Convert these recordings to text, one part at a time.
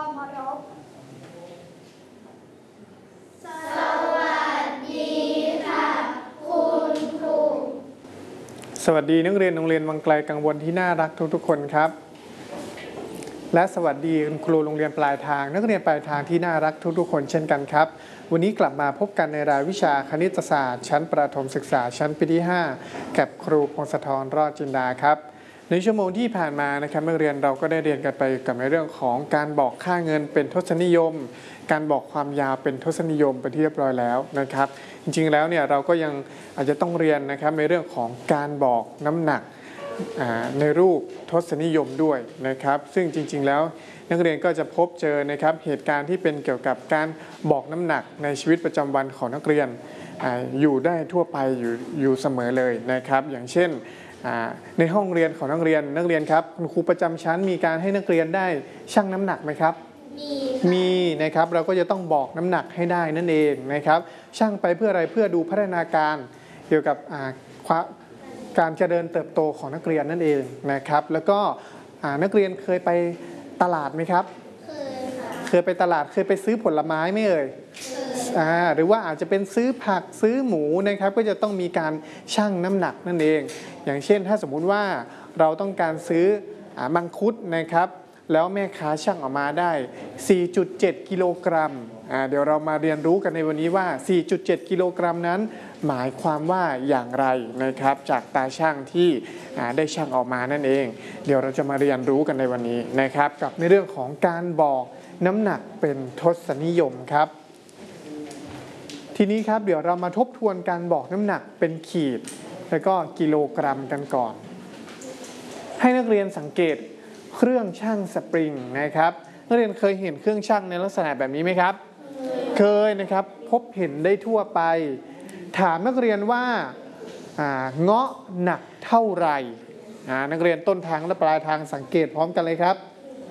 มารบสวัสดีค่ะคุณครูสวัสดีนักเรียนโรงเรียนวังไกลกังวลที่น่ารักทุกๆคนครับและสวัสดีคุณครูโรงเรียนปลายทางนักเรียนปลายทางที่น่ารักทุกๆคนเช่นกันครับวันนี้กลับมาพบกันในรายวิชาคณิตศาสตร์ชั้นประถมศึกษาชั้นปีที่5กับครูพงศธรรอดจินดาครับในชั่วโมงที่ผ่านมานะครับนักเรียนเราก็ได้เรียนกันไปกับในเรื่องของการบอกค่าเงินเป็นทศนิยมการบอกความยาวเป็นทศนิยมเป็นที่เรียบร้อยแล้วนะครับจริงๆแล้วเนี่ยเราก็ยังอาจจะต้องเรียนนะครับในเรื่องของการบอกน้ำหนักในรูปทศนิยมด้วยนะครับซึ่งจริงๆแล้วนักเรียนก็จะพบเจอนะครับเหตุการณ์ที่เป็นเกี่ยวกับการบอกน้ำหนักในชีวิตประจำวันของนักเรียนอยู่ได้ทั่วไปอยู่เสมอเลยนะครับอย่างเช่นในห้องเรียนของนักเรียนครับคุณครูประจำชั้นมีการให้นักเรียนได้ชั่งน้ำหนักไหมครับมีนะครับเราก็จะต้องบอกน้ำหนักให้ได้นั่นเองนะครับชั่งไปเพื่ออะไรเพื่อดูพัฒนาการเกี่ยวกับการเจริญเติบโตของนักเรียนนั่นเองนะครับแล้วก็นักเรียนเคยไปตลาดไหมครับเคยไปตลาดเคยไปซื้อผลไม้ไหมเอ่ยหรือว่าอาจจะเป็นซื้อผักซื้อหมูนะครับก็จะต้องมีการชั่งน้ำหนักนั่นเองอย่างเช่นถ้าสมมุติว่าเราต้องการซื้อมังคุดนะครับแล้วแม่ค้าชั่งออกมาได้ 4.7 กิโลกรัมเดี๋ยวเรามาเรียนรู้กันในวันนี้ว่า 4.7 กิโลกรัมนั้นหมายความว่าอย่างไรนะครับจากตาช่างที่ได้ชั่งออกมานั่นเองเดี๋ยวเราจะมาเรียนรู้กันในวันนี้นะครับกับในเรื่องของการบอกน้ำหนักเป็นทศนิยมครับทีนี้ครับเดี๋ยวเรามาทบทวนการบอกน้ำหนักเป็นขีดแล้วก็กิโลกรัมกันก่อนให้นักเรียนสังเกตเครื่องชั่งสปริงนะครับนักเรียนเคยเห็นเครื่องชั่งในลักษณะแบบนี้ไหมครับเคยนะครับพบเห็นได้ทั่วไปถามนักเรียนว่าเงาะหนักเท่าไหร่นักเรียนต้นทางและปลายทางสังเกตพร้อมกันเลยครับ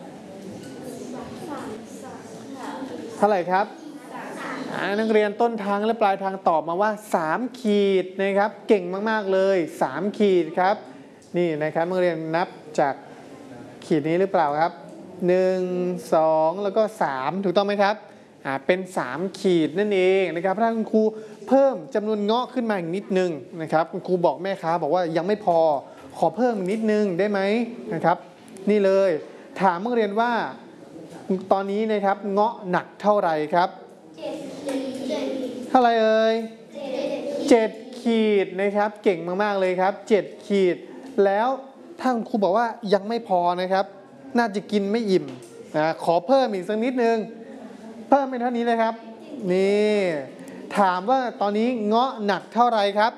เท่าไหร่ครับนักเรียนต้นทางและปลายทางตอบมาว่า3ขีดนะครับเก่งมากๆเลย3ขีดครับนี่นะครับนักเรียนนับจากขีดนี้หรือเปล่าครับ1 2แล้วก็3ถูกต้องไหมครับเป็น3ขีดนั่นเองนะครับถ้าคุณครูเพิ่มจำนวนเงาะขึ้นมาอีกนิดนึงนะครับคุณครูบอกแม่ค้าบอกว่ายังไม่พอขอเพิ่มนิดนึงได้ไหมนะครับนี่เลยถามนักเรียนว่าตอนนี้นะครับเงาะหนักเท่าไหร่ครับเท่าไหร่เอ่ย7ขีดนะครับเก่งมากๆเลยครับ7ขีดแล้วถ้าคุณครูบอกว่ายังไม่พอนะครับน่าจะกินไม่อิ่มขอเพิ่มอีกสักนิดนึงเพิ่มเป็นเท่านี้เลยครับนี่ถามว่าตอนนี้เงาะหนักเท่าไหร่ครับ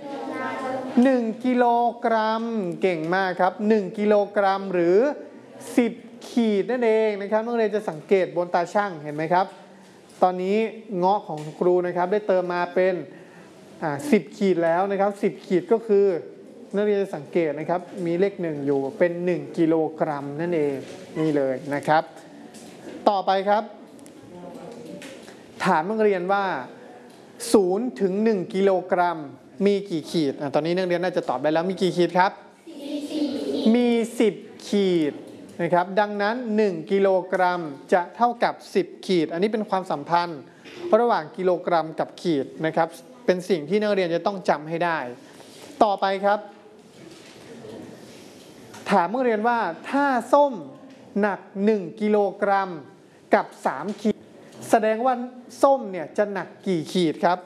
1กิโลกรัมเก่งมากครับ1กิโลกรัมหรือ10ขีดนั่นเองนะครับนักเรียนจะสังเกตบนตาช่างเห็นไหมครับตอนนี้เงาะของครูนะครับได้เติมมาเป็น10ขีดแล้วนะครับ10ขีดก็คือนักเรียนจะสังเกตนะครับมีเลข1อยู่เป็น1กิโลกรัมนั่นเองนี่เลยนะครับต่อไปครับถามนักเรียนว่า0 ถึง 1กิโลกรัมมีกี่ขีดตอนนี้นักเรียนน่าจะตอบได้แล้วมีกี่ขีดครับมี10ขีดนะครับดังนั้น1กิโลกรัมจะเท่ากับ10ขีดอันนี้เป็นความสัมพันธ์ระหว่างกิโลกรัมกับขีดนะครับเป็นสิ่งที่นักเรียนจะต้องจำให้ได้ต่อไปครับถามนักเรียนว่าถ้าส้มหนัก1กิโลกรัมกับ3ขีดแสดงว่าส้มเนี่ยจะหนักกี่ขีดครับ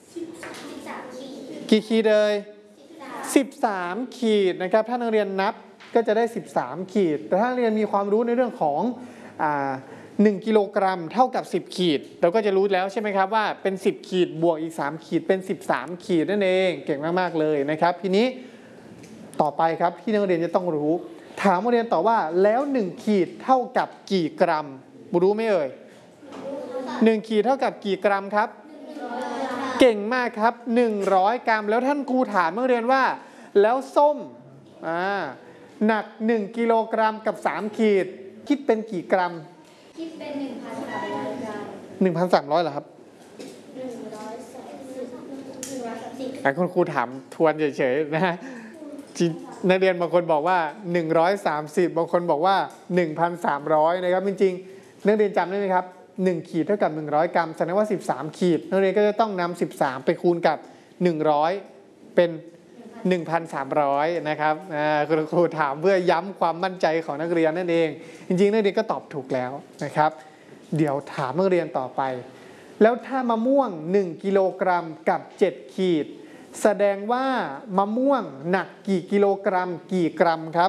กี่ขีดเลย13ขีดนะครับถ้านักเรียนนับก็จะได้13ขีดแต่ถ้านักเรียนมีความรู้ในเรื่องของ1กิโลกรัมเท่ากับ10ขีดเราก็จะรู้แล้วใช่ไหมครับว่าเป็น10ขีดบวกอีก3ขีดเป็น13ขีดนั่นเองเก่งมากๆเลยนะครับทีนี้ต่อไปครับที่นักเรียนจะต้องรู้ถามนักเรียนต่อว่าแล้ว1ขีดเท่ากับกี่กรัมรู้ไหมเอ่ย1ขีดเท่ากับกี่กรัมครับเก่งมากครับ100กรัมแล้วท่านครูถามนักเรียนว่าแล้วส้มหนัก1กิโลกรัมกับ3ขีดคิดเป็นกี่กรัมคิดเป็น 1,300 กรัม 1,300เหรอครับคุณครูถามทวนเฉยๆนะฮะนักเรียนบางคนบอกว่า130บางคนบอกว่า 1,300 นะครับจริงๆนักเรียนจำได้ไหมครับ1ขีดเท่ากับ100กรัมแสดงว่า13ขีดนักเรียนก็จะต้องนำ13ไปคูณกับ100เป็น1,300 นะครับคุณครูถามเพื่อย้ำความมั่นใจของนักเรียนนั่นเองจริงๆนักเรียนก็ตอบถูกแล้วนะครับเดี๋ยวถามนักเรียนต่อไปแล้วถ้ามะม่วง1กิโลกรัมกับ7ขีดแสดงว่ามะม่วงหนักกี่กิโลกรัมกี่กรัมครับ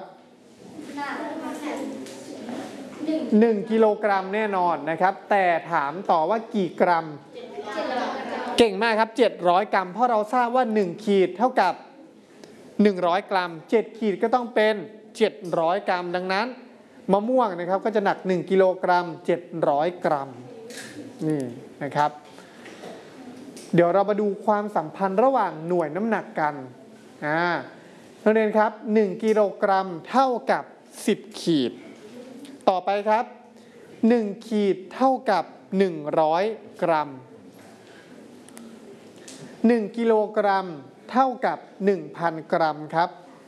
1กิโลกรัมแน่นอนนะครับแต่ถามต่อว่ากี่กรัมเก่งมากครับ700กรัมเพราะเราทราบว่า1ขีดเท่ากับ100กรัม7ขีดก็ต้องเป็น700กรัมดังนั้นมะม่วงนะครับก็จะหนัก1กิโลกรัม700กรัมนี่นะครับเดี๋ยวเรามาดูความสัมพันธ์ระหว่างหน่วยน้ำหนักกันนักเรียนครับ1กิโลกรัมเท่ากับ10ขีดต่อไปครับ1ขีดเท่ากับ100กรัม1กิโลกรัมเท่ากับ 1,000 กรัมครับ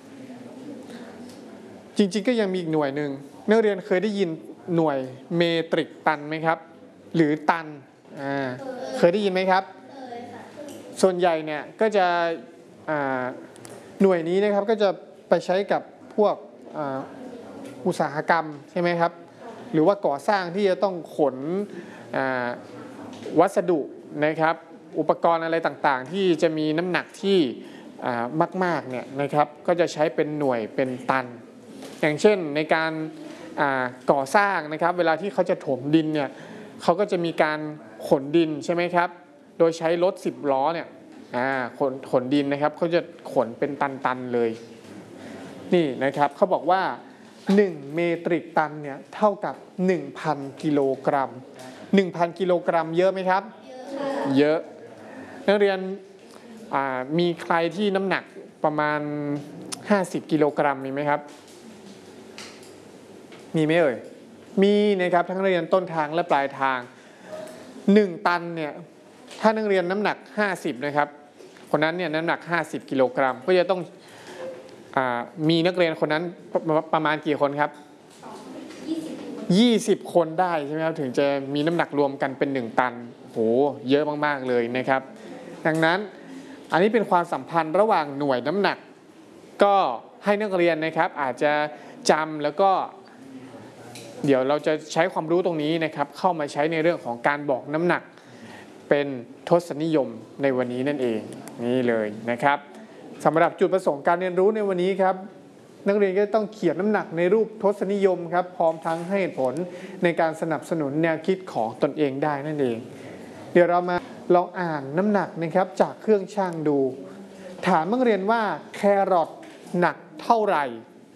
จริงๆก็ยังมีอีกหน่วยหนึ่งนักเรียนเคยได้ยินหน่วยเมตริกตันไหมครับหรือตันเคยได้ยินไหมครับส่วนใหญ่เนี่ยก็จะหน่วยนี้นะครับก็จะไปใช้กับพวกอุตสาหกรรมใช่ไหมครับหรือว่าก่อสร้างที่จะต้องขนวัสดุนะครับอุปกรณ์อะไรต่างๆที่จะมีน้ำหนักที่มากๆเนี่ยนะครับก็จะใช้เป็นหน่วยเป็นตันอย่างเช่นในการก่อสร้างนะครับเวลาที่เขาจะถมดินเนี่ยเขาก็จะมีการขนดินใช่ไหมครับโดยใช้รถ10ล้อเนี่ยขนดินนะครับเขาจะขนเป็นตันๆเลยนี่นะครับเขาบอกว่า1เมตริกตันเนี่ยเท่ากับ 1,000 กิโลกรัม 1,000 กิโลกรัมเยอะไหมครับเยอะนักเรียนมีใครที่น้ำหนักประมาณ50กิโลกรัมมีไหมครับมีไหมเอ่ยมีนะครับทั้งนักเรียนต้นทางและปลายทาง1ตันเนี่ยถ้านักเรียนน้ำหนัก50นะครับคนนั้นเนี่ยน้ำหนัก50กิโลกรัมก็จะต้องมีนักเรียนคนนั้นประมาณกี่คนครับ20คนได้ใช่ไหมครับถึงจะมีน้ำหนักรวมกันเป็น1ตันโหเยอะมากๆเลยนะครับดังนั้นอันนี้เป็นความสัมพันธ์ระหว่างหน่วยน้ำหนักก็ให้นักเรียนนะครับอาจจะจำแล้วก็เดี๋ยวเราจะใช้ความรู้ตรงนี้นะครับเข้ามาใช้ในเรื่องของการบอกน้ำหนักเป็นทศนิยมในวันนี้นั่นเองนี่เลยนะครับสำหรับจุดประสงค์การเรียนรู้ในวันนี้ครับนักเรียนก็ต้องเขียนน้ำหนักในรูปทศนิยมครับพร้อมทั้งให้เหตุผลในการสนับสนุนแนวคิดของตนเองได้นั่นเองเดี๋ยวเรามาลองอ่านน้ำหนักนะครับจากเครื่องชั่งดูถามนักเรียนว่าแครอทหนักเท่าไหร่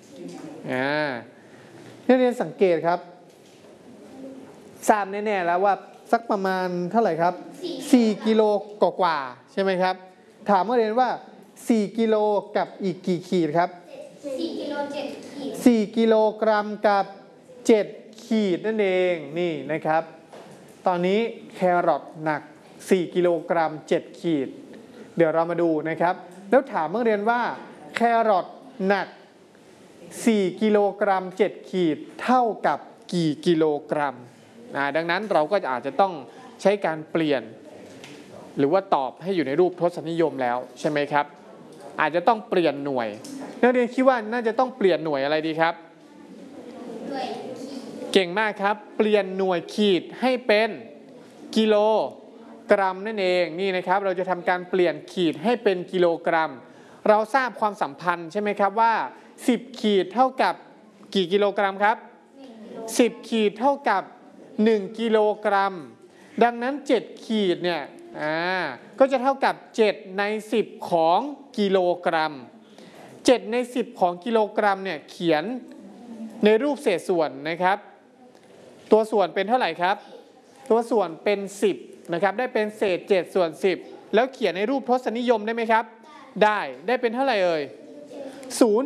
นักเรียนสังเกตครับทราบแน่ๆแล้วว่าสักประมาณเท่าไหร่ครับ4กิโลกว่าใช่ไหมครับถามนักเรียนว่า4กิโลกับอีกกี่ขีดครับ 4กิโล7ขีด 4กิโลกรัมกับ7ขีดนั่นเองนี่นะครับตอนนี้แครอทหนัก4กิโลกรัม7ขีดเดี๋ยวเรามาดูนะครับแล้วถามนักเรียนว่าแครอทหนัก4กิโลกรัม7ขีดเท่ากับกี่กิโลกรัมดังนั้นเราก็อาจจะต้องใช้การเปลี่ยนหรือว่าตอบให้อยู่ในรูปทศนิยมแล้วใช่ไหมครับอาจจะต้องเปลี่ยนหน่วยนักเรียนคิดว่าน่าจะต้องเปลี่ยนหน่วยอะไรดีครับหน่วยขีดเก่งมากครับเปลี่ยนหน่วยขีดให้เป็นกิโลกรัมนั่นเองนี่นะครับเราจะทำการเปลี่ยนขีดให้เป็นกิโลกรัมเราทราบความสัมพันธ์ใช่ไหมครับว่า10ขีดเท่ากับกี่กิโลกรัมครับ10ขีดเท่ากับ1กิโลกรัมดังนั้น7ขีดเนี่ยก็จะเท่ากับ7ใน10ของกิโลกรัม7ใน10ของกิโลกรัมเนี่ยเขียนในรูปเศษส่วนนะครับตัวส่วนเป็นเท่าไหร่ครับตัวส่วนเป็น10นะครับได้เป็นเศษ7ส่วน10แล้วเขียนในรูปทศนิยมได้ไหมครับได้เป็นเท่าไหร่เอ่ย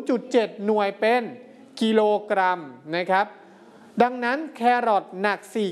0.7 หน่วยเป็นกิโลกรัมนะครับดังนั้นแครอทหนัก